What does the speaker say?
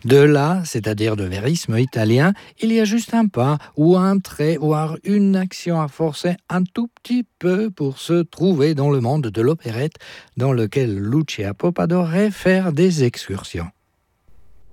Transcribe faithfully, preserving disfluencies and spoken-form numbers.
De là, c'est-à-dire de vérisme italien, il y a juste un pas ou un trait ou une action à forcer un tout petit peu pour se trouver dans le monde de l'opérette dans lequel Lucia Pop adorait faire des excursions.